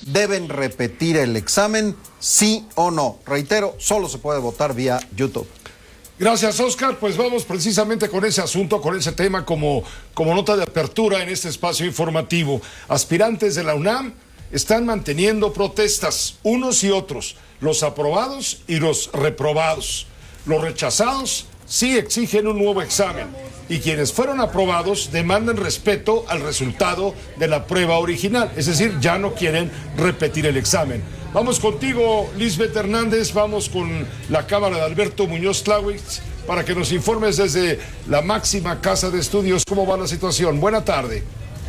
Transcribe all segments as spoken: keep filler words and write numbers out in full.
¿Deben repetir el examen, sí o no? Reitero, solo se puede votar vía YouTube. Gracias, Oscar. Pues vamos precisamente con ese asunto, con ese tema como, como nota de apertura en este espacio informativo. Aspirantes de la UNAM están manteniendo protestas, unos y otros, los aprobados y los reprobados. Los rechazados sí exigen un nuevo examen y quienes fueron aprobados demandan respeto al resultado de la prueba original, es decir, ya no quieren repetir el examen. Vamos contigo, Lisbeth Hernández, vamos con la cámara de Alberto Muñoz Tlawitz para que nos informes desde la máxima casa de estudios cómo va la situación. Buena tarde.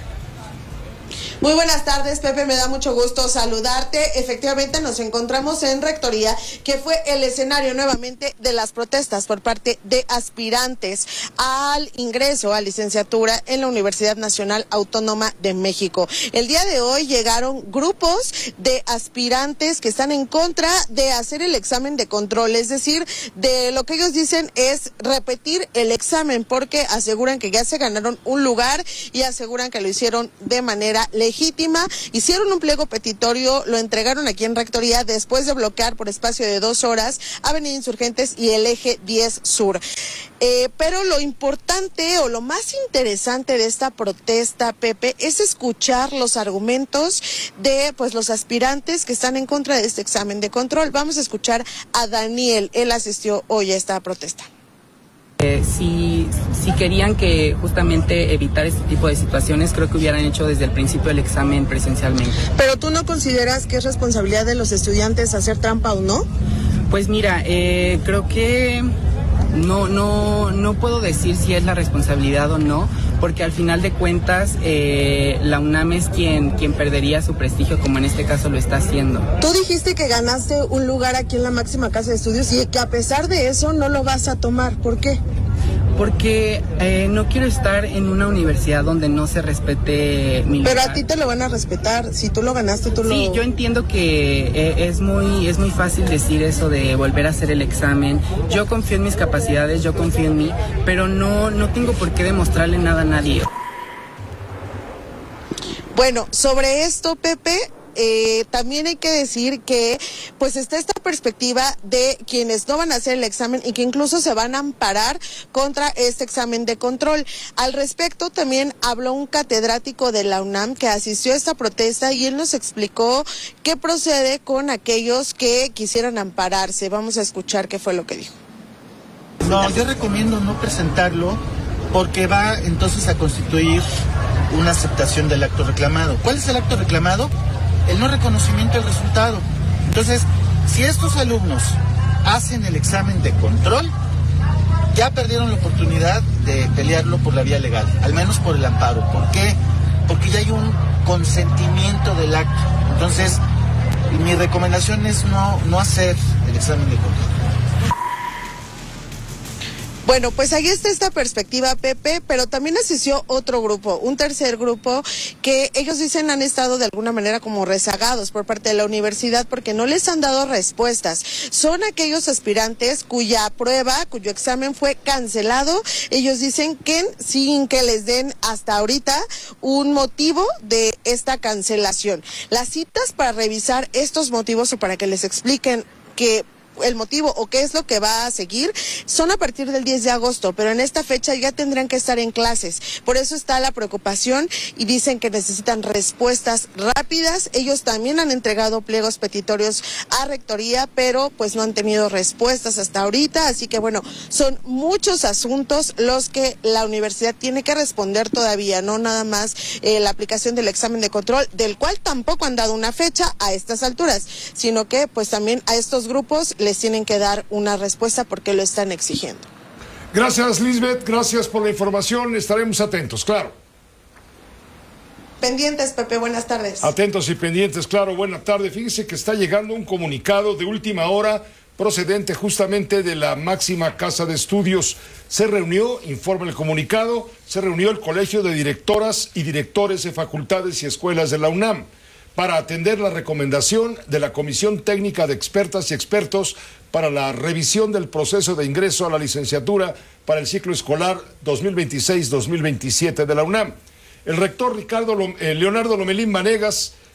Muy buenas tardes, Pepe, me da mucho gusto saludarte. Efectivamente nos encontramos en Rectoría, que fue el escenario nuevamente de las protestas por parte de aspirantes al ingreso a licenciatura en la Universidad Nacional Autónoma de México. El día de hoy llegaron grupos de aspirantes que están en contra de hacer el examen de control, es decir, de lo que ellos dicen es repetir el examen, porque aseguran que ya se ganaron un lugar y aseguran que lo hicieron de manera legítima. legítima, hicieron un pliego petitorio, lo entregaron aquí en Rectoría después de bloquear por espacio de dos horas Avenida Insurgentes y el eje diez Sur. Eh, pero lo importante o lo más interesante de esta protesta, Pepe, es escuchar los argumentos de pues los aspirantes que están en contra de este examen de control. Vamos a escuchar a Daniel, él asistió hoy a esta protesta. Eh, si, si querían que justamente evitar este tipo de situaciones, creo que hubieran hecho desde el principio el examen presencialmente. ¿Pero tú no consideras que es responsabilidad de los estudiantes hacer trampa o no? Pues mira, eh, creo que no, no, no puedo decir si es la responsabilidad o no, porque al final de cuentas eh, la UNAM es quien, quien perdería su prestigio, como en este caso lo está haciendo. Tú dijiste que ganaste un lugar aquí en la máxima casa de estudios y que a pesar de eso no lo vas a tomar. ¿Por qué? Porque eh, no quiero estar en una universidad donde no se respete mi lugar. Pero a ti te lo van a respetar, si tú lo ganaste, tú sí, lo... Sí, yo entiendo que eh, es muy es muy fácil decir eso de volver a hacer el examen. Yo confío en mis capacidades, yo confío en mí, pero no, no tengo por qué demostrarle nada a nadie. Bueno, sobre esto, Pepe... Eh, también hay que decir que pues está esta perspectiva de quienes no van a hacer el examen y que incluso se van a amparar contra este examen de control. Al respecto también habló un catedrático de la UNAM que asistió a esta protesta y él nos explicó qué procede con aquellos que quisieran ampararse. Vamos a escuchar qué fue lo que dijo. No, yo recomiendo no presentarlo porque va entonces a constituir una aceptación del acto reclamado. ¿Cuál es el acto reclamado? El no reconocimiento del resultado. Entonces, si estos alumnos hacen el examen de control, ya perdieron la oportunidad de pelearlo por la vía legal, al menos por el amparo. ¿Por qué? Porque ya hay un consentimiento del acto. Entonces, mi recomendación es no, no hacer el examen de control. Bueno, pues ahí está esta perspectiva, Pepe, pero también asistió otro grupo, un tercer grupo, que ellos dicen han estado de alguna manera como rezagados por parte de la universidad porque no les han dado respuestas. Son aquellos aspirantes cuya prueba, cuyo examen fue cancelado. Ellos dicen que sin que les den hasta ahorita un motivo de esta cancelación. Las citas para revisar estos motivos o para que les expliquen que el motivo o qué es lo que va a seguir son a partir del diez de agosto, pero en esta fecha ya tendrán que estar en clases. Por eso está la preocupación y dicen que necesitan respuestas rápidas. Ellos también han entregado pliegos petitorios a Rectoría, pero pues no han tenido respuestas hasta ahorita, así que bueno, son muchos asuntos los que la universidad tiene que responder todavía, no nada más eh, la aplicación del examen de control, del cual tampoco han dado una fecha a estas alturas, sino que pues también a estos grupos les tienen que dar una respuesta porque lo están exigiendo. Gracias, Lisbeth, gracias por la información, estaremos atentos, claro. Pendientes, Pepe, buenas tardes. Atentos y pendientes, claro, buena tarde. Fíjese que está llegando un comunicado de última hora procedente justamente de la máxima casa de estudios. Se reunió, informa el comunicado, se reunió el Colegio de Directoras y Directores de Facultades y Escuelas de la UNAM para atender la recomendación de la Comisión Técnica de Expertas y Expertos para la revisión del proceso de ingreso a la licenciatura para el ciclo escolar dos mil veintiséis dos mil veintisiete de la UNAM. El rector Ricardo Lom, eh, Leonardo Lomelín Vanegas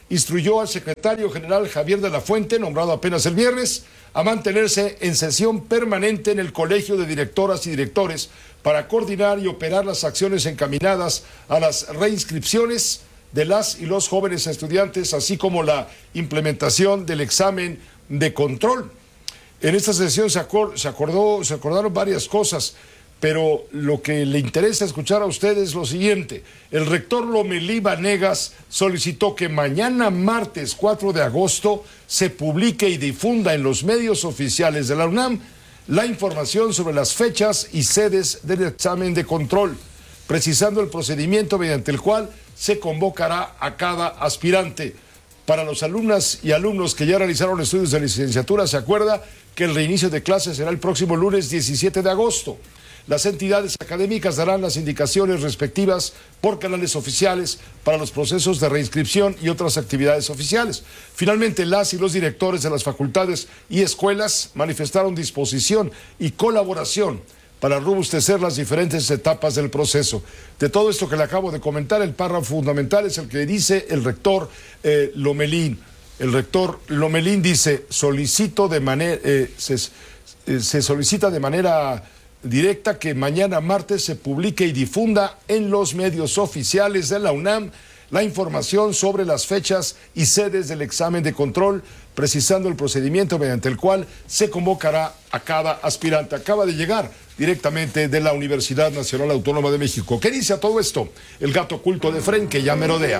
instruyó al secretario general Javier de la Fuente, nombrado apenas el viernes, a mantenerse en sesión permanente en el Colegio de Directoras y Directores para coordinar y operar las acciones encaminadas a las reinscripciones de las y los jóvenes estudiantes, así como la implementación del examen de control. En esta sesión se, acor- se, acordó, se acordaron varias cosas, pero lo que le interesa escuchar a ustedes es lo siguiente. El rector Lomelí Vanegas solicitó que mañana martes cuatro de agosto se publique y difunda en los medios oficiales de la UNAM la información sobre las fechas y sedes del examen de control, precisando el procedimiento mediante el cual se convocará a cada aspirante. Para los alumnas y alumnos que ya realizaron estudios de licenciatura, se acuerda que el reinicio de clases será el próximo lunes diecisiete de agosto. Las entidades académicas darán las indicaciones respectivas por canales oficiales para los procesos de reinscripción y otras actividades oficiales. Finalmente, las y los directores de las facultades y escuelas manifestaron disposición y colaboración para robustecer las diferentes etapas del proceso. De todo esto que le acabo de comentar, el párrafo fundamental es el que dice el rector eh, Lomelín. El rector Lomelín dice, solicito de manera, eh, se, eh, se solicita de manera directa que mañana martes se publique y difunda en los medios oficiales de la UNAM la información sobre las fechas y sedes del examen de control, precisando el procedimiento mediante el cual se convocará a cada aspirante. Acaba de llegar directamente de la Universidad Nacional Autónoma de México. ¿Qué dice a todo esto? El gato oculto de Fren, que ya merodea.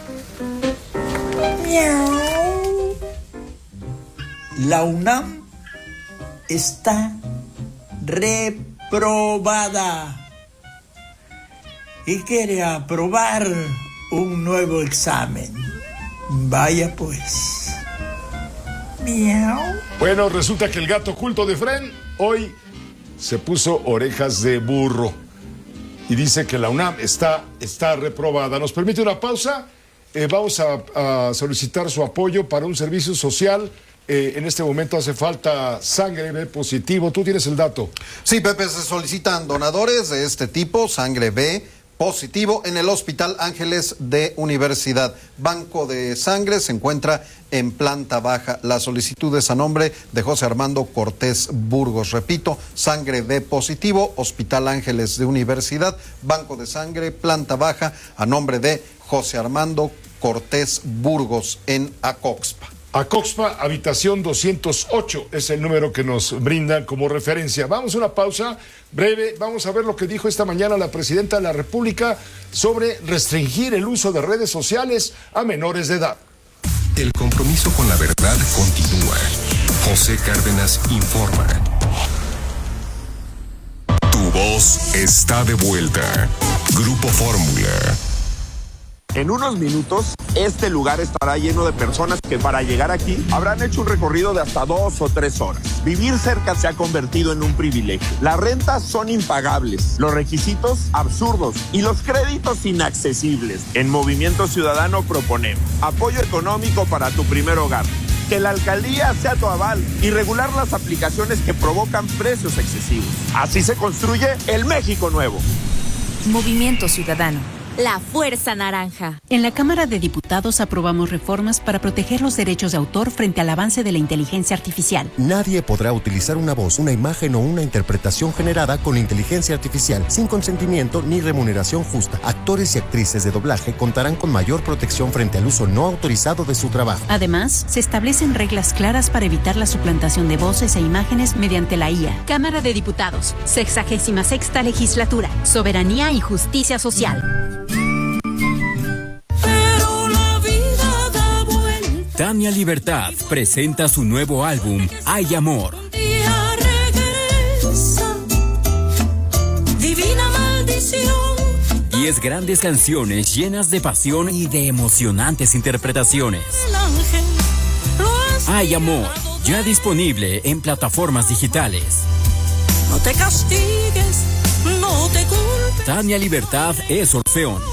Miau. La UNAM está reprobada y quiere aprobar un nuevo examen. Vaya pues. Miau. Bueno, resulta que el gato oculto de Fren hoy se puso orejas de burro y dice que la UNAM está, está reprobada. ¿Nos permite una pausa? Eh, vamos a, a solicitar su apoyo para un servicio social. Eh, en este momento hace falta sangre B positivo. ¿Tú tienes el dato? Sí, Pepe, se solicitan donadores de este tipo, sangre B positivo, en el Hospital Ángeles de Universidad. Banco de Sangre se encuentra en planta baja. La solicitud es a nombre de José Armando Cortés Burgos. Repito, sangre B positivo, Hospital Ángeles de Universidad, Banco de Sangre, planta baja, a nombre de José Armando Cortés Burgos en Acoxpa. Acoxpa, habitación doscientos ocho, es el número que nos brindan como referencia. Vamos a una pausa breve, vamos a ver lo que dijo esta mañana la Presidenta de la República sobre restringir el uso de redes sociales a menores de edad. El compromiso con la verdad continúa. José Cárdenas informa. Tu voz está de vuelta. Grupo Fórmula. En unos minutos, este lugar estará lleno de personas que para llegar aquí habrán hecho un recorrido de hasta dos o tres horas. Vivir cerca se ha convertido en un privilegio. Las rentas son impagables, los requisitos absurdos y los créditos inaccesibles. En Movimiento Ciudadano proponemos apoyo económico para tu primer hogar, que la alcaldía sea tu aval y regular las aplicaciones que provocan precios excesivos. Así se construye el México nuevo. Movimiento Ciudadano. La Fuerza Naranja. En la Cámara de Diputados aprobamos reformas para proteger los derechos de autor frente al avance de la inteligencia artificial. Nadie podrá utilizar una voz, una imagen o una interpretación generada con inteligencia artificial sin consentimiento ni remuneración justa. Actores y actrices de doblaje contarán con mayor protección frente al uso no autorizado de su trabajo. Además, se establecen reglas claras para evitar la suplantación de voces e imágenes mediante la I A. Cámara de Diputados, sexagésima sexta legislatura. Soberanía y justicia social. Tania Libertad presenta su nuevo álbum, Hay Amor. Divina maldición. Diez grandes canciones llenas de pasión y de emocionantes interpretaciones. Hay Amor, ya disponible en plataformas digitales. No te castigues, no te culpes. Tania Libertad es Orfeón.